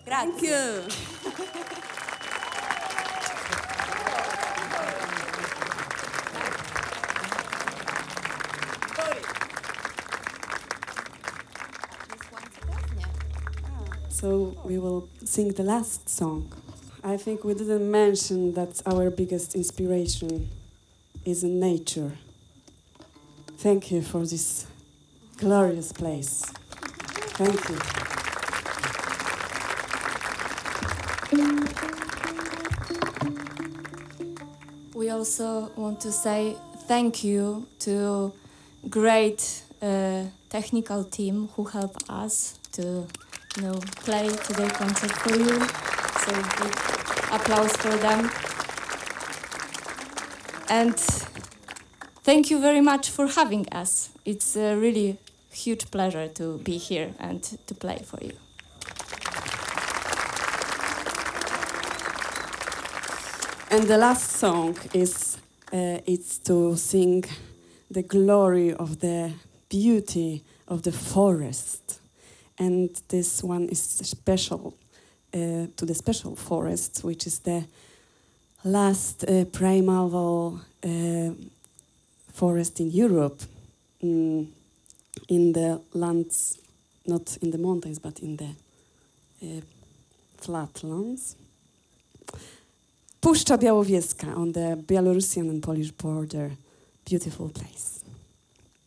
Grazie. Thank you. So we will sing the last song. I think we didn't mention that our biggest inspiration is in nature. Thank you for this glorious place. Thank you. We also want to say thank you to great technical team who helped us to play today concert for you. So big applause for them. And thank you very much for having us. It's a really huge pleasure to be here and to play for you. And the last song is it's to sing the glory of the beauty of the forest. And this one is special to the special forest, which is the last primeval forest in Europe, in the lands, not in the mountains, but in the flatlands. Puszcza Białowieska on the Belarusian and Polish border. Beautiful place.